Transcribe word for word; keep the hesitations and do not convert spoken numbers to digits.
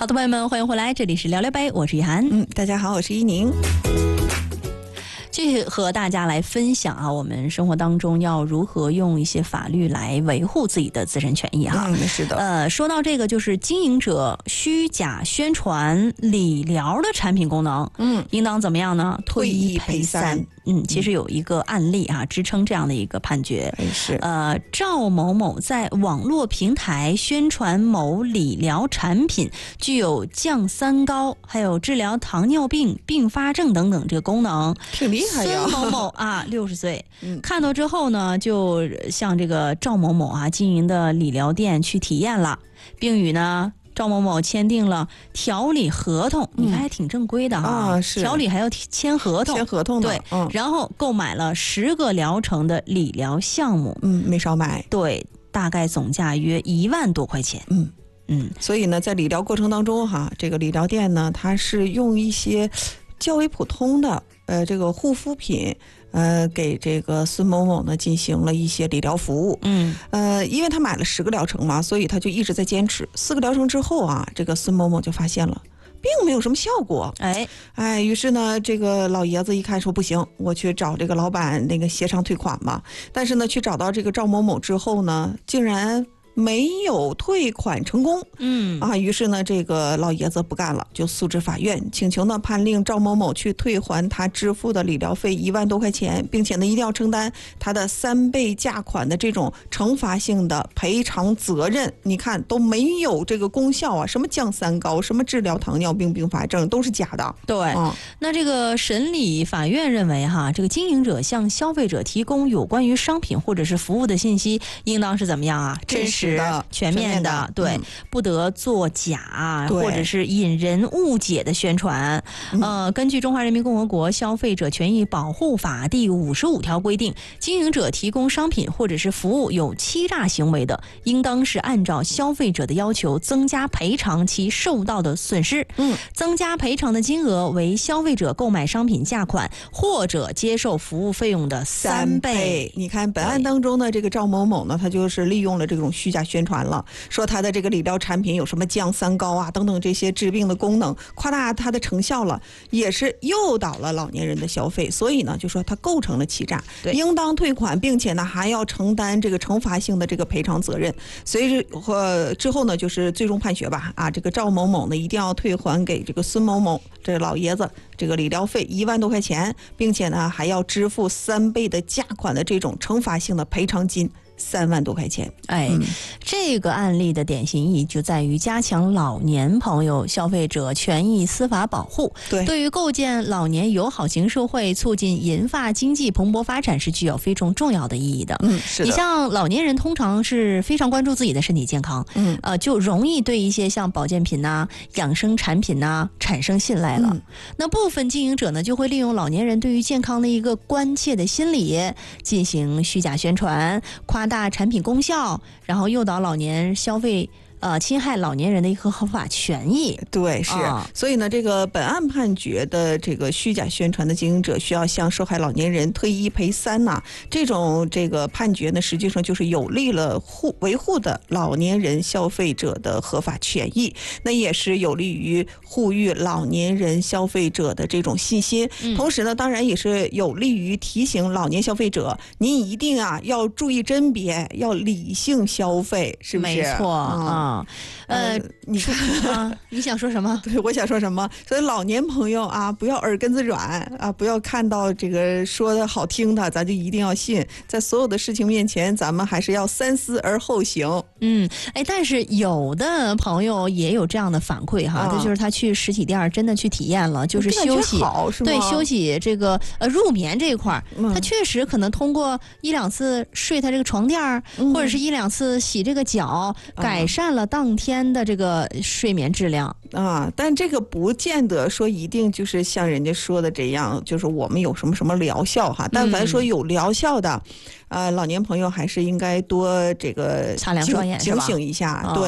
好的，朋友们，欢迎回来，这里是聊聊呗，我是一涵。 嗯，大家好，我是依宁。 继续和大家来分享啊，我们生活当中要如何用一些法律来维护自己的自身权益哈。 嗯，是的。 呃，说到这个，就是经营者虚假宣传理疗的产品功能，嗯，应当怎么样呢？退一赔三。嗯，其实有一个案例啊，支撑这样的一个判决。 是。 呃，赵某某在网络平台宣传某理疗产品具有降三高，还有治疗糖尿病并发症等等这个功能， 挺厉害呀。 孙某某啊，六十岁， 嗯， 看到之后呢，就向这个赵某某啊经营的理疗店去体验了，并与呢赵某某签订了调理合同，嗯、你看还挺正规的哈、 啊，是调理还要签合同， 签合同的， 对， 嗯， 然后购买了十个疗程的理疗项目， 嗯，没少买， 对，大概总价约一万多块钱， 嗯嗯， 所以呢，在理疗过程当中哈，这个理疗店呢，它是用一些较为普通的呃这个护肤品。呃，给这个孙某某呢进行了一些理疗服务， 嗯， 呃，因为他买了十个疗程嘛，所以他就一直在坚持。四个疗程之后啊，这个孙某某就发现了，并没有什么效果， 哎哎，于是呢，这个老爷子一看说不行，我去找这个老板那个协商退款吧。但是呢，去找到这个赵某某之后呢，竟然没有退款成功， 嗯啊，于是呢，这个老爷子不干了，就诉至法院，请求呢判令赵某某去退还他支付的理疗费一万多块钱，并且呢一定要承担他的三倍价款的这种惩罚性的赔偿责任。你看都没有这个功效啊，什么降三高，什么治疗糖尿病并发症都是假的。 对，嗯、那这个审理法院认为哈，这个经营者向消费者提供有关于商品或者是服务的信息，应当是怎么样啊？真实。 的全面的，面的对、嗯，不得作假或者是引人误解的宣传。呃，根据《中华人民共和国消费者权益保护法》第五十五条规定，经营者提供商品或者是服务有欺诈行为的，应当是按照消费者的要求增加赔偿其受到的损失。嗯，增加赔偿的金额为消费者购买商品价款或者接受服务费用的三倍。 你看本案当中呢，这个赵某某呢，他就是利用了这种虚假宣传了，说他的这个理疗产品有什么降三高啊等等这些治病的功能，夸大它的成效了，也是诱导了老年人的消费，所以呢就说他构成了欺诈，应当退款，并且呢还要承担这个惩罚性的这个赔偿责任。所以呃之后呢就是最终判决吧，啊这个赵某某呢一定要退还给这个孙某某这老爷子这个理疗费一万多块钱，并且呢还要支付三倍的价款的这种惩罚性的赔偿金。三万多块钱， 哎、嗯，这个案例的典型意义就在于加强老年朋友消费者权益司法保护， 对， 对于构建老年友好型社会、促进银发经济蓬勃发展是具有非常重要的意义的。 嗯，是的。 你像老年人通常是非常关注自己的身体健康，嗯，呃，就容易对一些像保健品呐、啊、养生产品呐、啊、产生信赖了、嗯。那部分经营者呢，就会利用老年人对于健康的一个关切的心理，进行虚假宣传，夸大产品功效，然后诱导老年消费，呃，侵害老年人的一个合法权益。 对，是、啊。所以呢，这个本案判决的这个虚假宣传的经营者需要向受害老年人退一赔三呐、啊。这种这个判决呢，实际上就是有利了护维护的老年人消费者的合法权益，那也是有利于护育老年人消费者的这种信心。嗯、同时呢，当然也是有利于提醒老年消费者，您一定啊要注意甄别，要理性消费，是不是？ 没错啊。嗯呃， 你看啊，你想说什么？ 对，我想说什么？所以老年朋友啊，不要耳根子软啊，不要看到这个说的好听的，咱就一定要信。在所有的事情面前，咱们还是要三思而后行。 嗯，哎，但是有的朋友也有这样的反馈哈，这、啊、就是他去实体店真的去体验了，就是休息，对，休息这个呃入眠这一块，嗯、他确实可能通过一两次睡他这个床垫、嗯、或者是一两次洗这个脚，改善了当天的这个睡眠质量啊，但这个不见得说一定就是像人家说的这样，就是我们有什么什么疗效哈。但凡说有疗效的，嗯、呃，老年朋友还是应该多这个擦亮双眼， 警醒一下， 哦、 对。